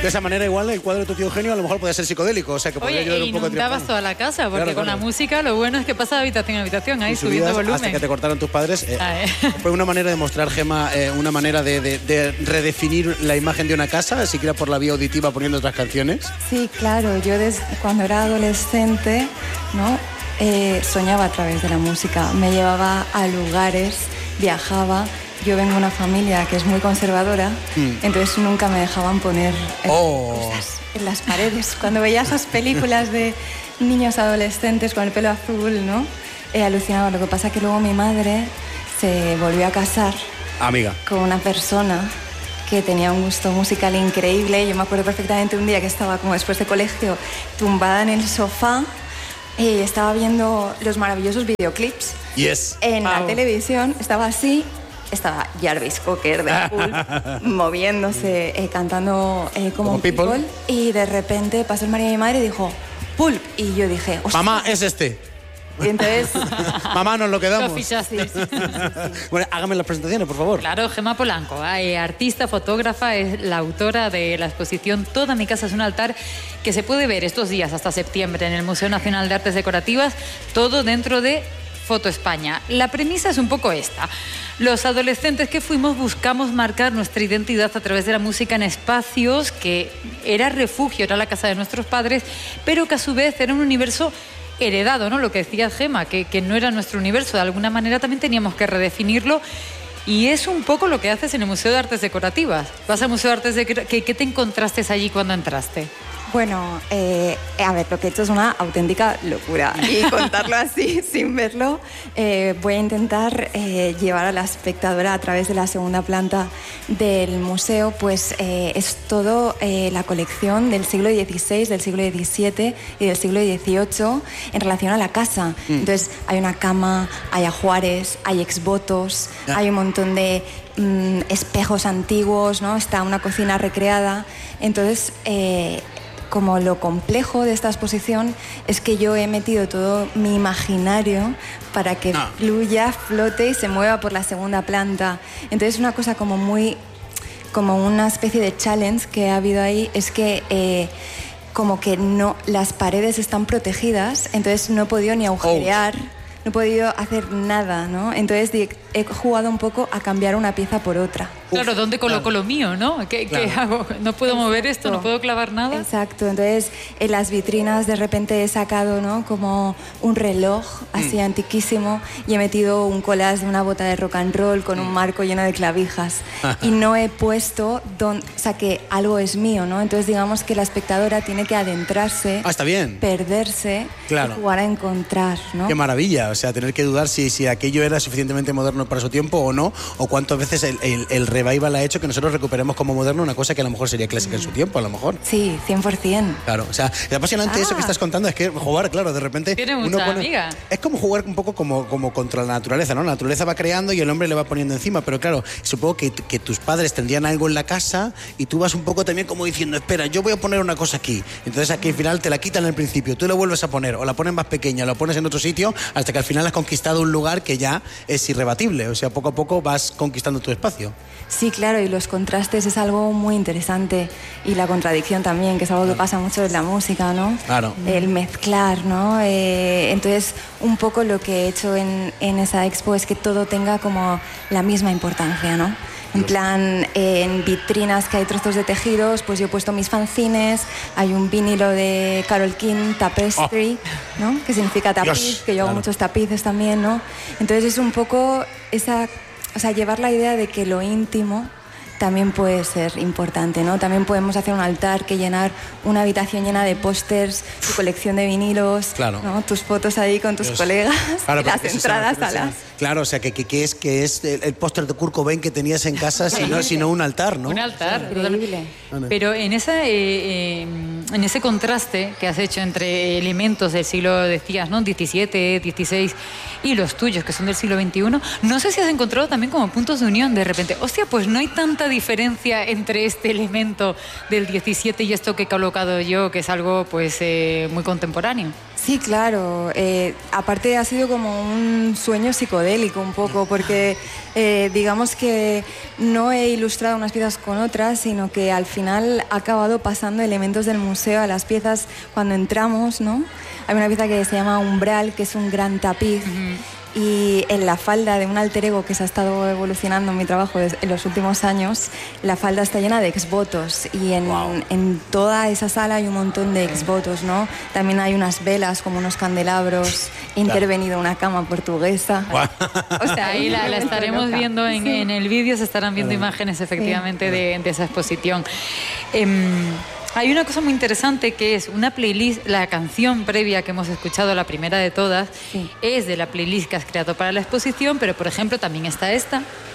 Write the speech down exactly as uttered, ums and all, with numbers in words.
De esa manera igual el cuadro de tu tío Eugenio a lo mejor puede ser psicodélico, o sea que podría Oye, ayudar un poco a inundabas toda la casa, porque Claro, con claro. la música lo bueno es que pasa de habitación a habitación, ahí subiendo Subidas volumen. hasta que te cortaron tus padres. Eh, Ah, eh. Fue una manera de mostrar, Gemma, eh, una manera de, de- de redefinir la imagen de una casa, siquiera por la vía auditiva poniendo otras canciones. Sí, claro, yo desde cuando era adolescente, ¿no? Eh, soñaba a través de la música, me llevaba a lugares, viajaba. Yo vengo de una familia que es muy conservadora, Mm. entonces nunca me dejaban poner eh, Oh. cosas en las paredes. Cuando veía esas películas de niños adolescentes con el pelo azul, ¿no? Eh, alucinaba. Lo que pasa es que luego mi madre se volvió a casar Amiga. con una persona que tenía un gusto musical increíble. Yo me acuerdo perfectamente un día que estaba como después de colegio tumbada en el sofá y estaba viendo los maravillosos videoclips Yes. en la Wow. televisión. Estaba así, estaba Jarvis Cocker de Pulp moviéndose, eh, cantando eh, como, Como un People. people, y de repente pasó el marido de mi madre y dijo Pulp, y yo dije, "Ostras". Mamá, es este. Y entonces Mamá, nos lo Lo quedamos. fichaste. Bueno, hágame las presentaciones, por favor. Claro, Gemma Polanco, eh, artista, fotógrafa, es la autora de la exposición Toda mi casa es un altar, que se puede ver estos días hasta septiembre en el Museo Nacional de Artes Decorativas, todo dentro de Foto España. La premisa es un poco esta. Los adolescentes que fuimos buscamos marcar nuestra identidad a través de la música en espacios que era refugio, era la casa de nuestros padres, pero que a su vez era un universo heredado, ¿no? Lo que decía Gemma, que, que no era nuestro universo. De alguna manera también teníamos que redefinirlo. Y es un poco lo que haces en el Museo de Artes Decorativas. Vas al Museo de Artes Decorativas. ¿Qué, qué te encontraste allí cuando entraste? Bueno, eh, a ver, lo que he hecho es una auténtica locura y contarlo así, sin verlo, eh, voy a intentar eh, llevar a la espectadora a través de la segunda planta del museo, pues eh, es todo eh, la colección del siglo dieciséis, del siglo diecisiete y del siglo dieciocho en relación a la casa. Mm. Entonces hay una cama, hay ajuares, hay exvotos, yeah. hay un montón de mm, espejos antiguos, ¿no? Está una cocina recreada. Entonces, eh, como lo complejo de esta exposición es que yo he metido todo mi imaginario para que ah. fluya, flote y se mueva por la segunda planta. Entonces una cosa como muy, como una especie de challenge que ha habido ahí es que eh, como que no, las paredes están protegidas, entonces no he podido ni agujerear, oh. no he podido hacer nada, ¿no? Entonces he jugado un poco a cambiar una pieza por otra. Claro, ¿dónde coloco claro. lo mío, no? ¿Qué, claro. ¿qué hago? ¿No puedo Exacto. mover esto? ¿No puedo clavar nada? Exacto. Entonces, en las vitrinas de repente he sacado, ¿no? Como un reloj así mm. antiquísimo y he metido un collage de una bota de rock and roll con mm. un marco lleno de clavijas. Y no he puesto, don, o sea, que algo es mío, ¿no? Entonces, digamos que la espectadora tiene que adentrarse, ah, está bien. perderse claro. y jugar a encontrar, ¿no? Qué maravilla. O sea, tener que dudar si, si aquello era suficientemente moderno para su tiempo o no, o cuántas veces el, el, el revival ha hecho que nosotros recuperemos como moderno una cosa que a lo mejor sería clásica mm. en su tiempo, a lo mejor. Sí, cien por ciento. Claro, o sea, es apasionante ah. eso que estás contando, es que jugar, claro, de repente... Tiene uno mucha pone, amiga. Es como jugar un poco como, como contra la naturaleza, ¿no? La naturaleza va creando y el hombre le va poniendo encima, pero claro, supongo que, que tus padres tendrían algo en la casa y tú vas un poco también como diciendo, espera, yo voy a poner una cosa aquí. Entonces aquí al final te la quitan al principio, tú la vuelves a poner, o la pones más pequeña, o la pones en otro sitio, hasta que al final has conquistado un lugar que ya es irrebatible. O sea, poco a poco vas conquistando tu espacio. Sí, claro, y los contrastes es algo muy interesante. Y la contradicción también, que es algo que pasa mucho en la música, ¿no? Claro. El mezclar, ¿no? Eh, entonces, un poco lo que he hecho en, en esa expo es que todo tenga como la misma importancia, ¿no? En plan, eh, en vitrinas que hay trozos de tejidos, pues yo he puesto mis fanzines, hay un vinilo de Carole King, Tapestry, oh. ¿no? Que significa tapiz, Dios, que yo hago claro. muchos tapices también, ¿no? Entonces es un poco esa, o sea, llevar la idea de que lo íntimo también puede ser importante, ¿no? También podemos hacer un altar que llenar una habitación llena de pósters, tu colección de vinilos, claro. ¿no? Tus fotos ahí con tus Dios. colegas, claro, las entradas a las... Claro, o sea, que, que, que es, que es el, el póster de Kurt Cobain que tenías en casa, sino, sino un altar, ¿no? Un altar. Increíble. Pero en, esa, eh, eh, en ese contraste que has hecho entre elementos del siglo, decías, ¿no? diecisiete, dieciséis y los tuyos, que son del siglo veintiuno, no sé si has encontrado también como puntos de unión de repente. Hostia, pues no hay tanta diferencia entre este elemento del diecisiete y esto que he colocado yo, que es algo pues eh, muy contemporáneo. Sí, claro. Eh, aparte ha sido como un sueño psicodélico un poco, porque eh, digamos que no he ilustrado unas piezas con otras, sino que al final ha acabado pasando elementos del museo a las piezas cuando entramos, ¿no? Hay una pieza que se llama Umbral, que es un gran tapiz. Uh-huh. Y en la falda de un alter ego que se ha estado evolucionando en mi trabajo en los últimos años, la falda está llena de exvotos y en, wow. en toda esa sala hay un montón de exvotos, ¿no? También hay unas velas como unos candelabros, he intervenido una cama portuguesa. Wow. O sea, ahí la, la estaremos loca. viendo en, sí. en el vídeo, se estarán viendo imágenes efectivamente sí. de, de esa exposición. Eh, Hay una cosa muy interesante que es una playlist, la canción previa que hemos escuchado, la primera de todas, sí. es de la playlist que has creado para la exposición, pero por ejemplo también está esta,